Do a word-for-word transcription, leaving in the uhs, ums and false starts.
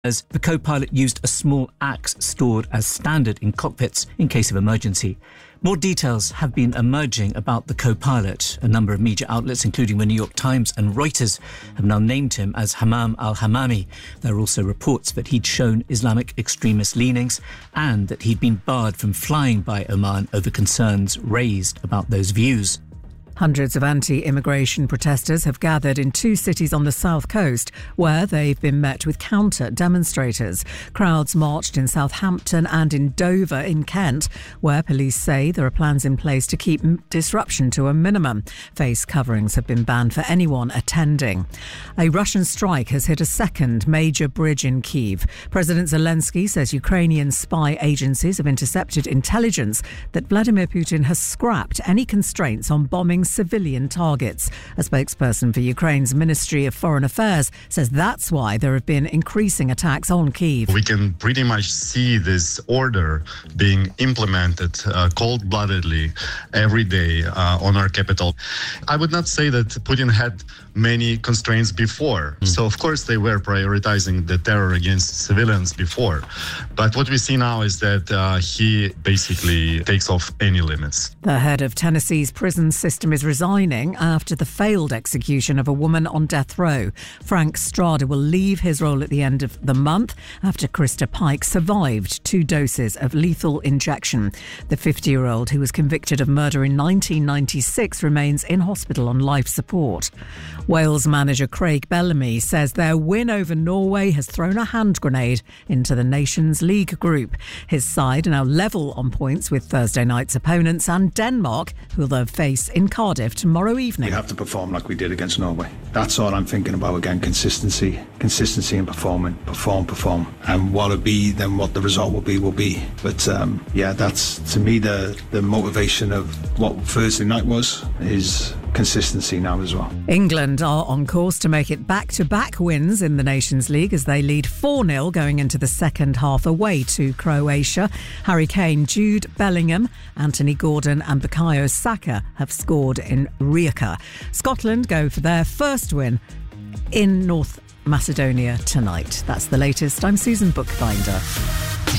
The co-pilot used a small axe stored as standard in cockpits in case of emergency. More details have been emerging about the co-pilot. A number of media outlets, including the New York Times and Reuters, have now named him as Hammam al-Hammami. There are also reports that he'd shown Islamic extremist leanings and that he'd been barred from flying by Oman over concerns raised about those views. Hundreds of anti-immigration protesters have gathered in two cities on the south coast where they've been met with counter-demonstrators. Crowds marched in Southampton and in Dover in Kent, where police say there are plans in place to keep disruption to a minimum. Face coverings have been banned for anyone attending. A Russian strike has hit a second major bridge in Kyiv. President Zelensky says Ukrainian spy agencies have intercepted intelligence that Vladimir Putin has scrapped any constraints on bombing civilian targets. A spokesperson for Ukraine's Ministry of Foreign Affairs says that's why there have been increasing attacks on Kyiv. We can pretty much see this order being implemented uh, cold-bloodedly every day uh, on our capital. I would not say that Putin had many constraints before. Mm. So, of course, they were prioritizing the terror against civilians before. But what we see now is that uh, he basically takes off any limits. The head of Tennessee's prison system is resigning after the failed execution of a woman on death row. Frank Strada will leave his role at the end of the month after Krista Pike survived two doses of lethal injection. The fifty-year-old, who was convicted of murder in nineteen ninety-six, remains in hospital on life support. Wales manager Craig Bellamy says their win over Norway has thrown a hand grenade into the Nations League group. His side are now level on points with Thursday night's opponents and Denmark, who they'll face in Cardiff tomorrow evening. We have to perform like we did against Norway. That's all I'm thinking about again, consistency. Consistency in performing. Perform, perform. And what it'll be, then what the result will be, will be. But um, yeah, that's to me the, the motivation of what Thursday night was, is consistency now as well. England are on course to make it back-to-back wins in the Nations League as they lead four nil going into the second half away to Croatia. Harry Kane, Jude Bellingham, Anthony Gordon and Bukayo Saka have scored in Rijeka. Scotland go for their first win in North Macedonia tonight. That's the latest. I'm Susan Bookbinder.